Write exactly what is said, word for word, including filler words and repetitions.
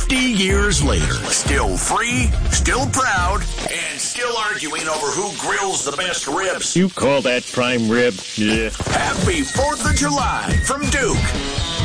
fifty years later. Still free, still proud, and still arguing over who grills the best ribs. You call that prime rib? Yeah. Happy fourth of July from Duke.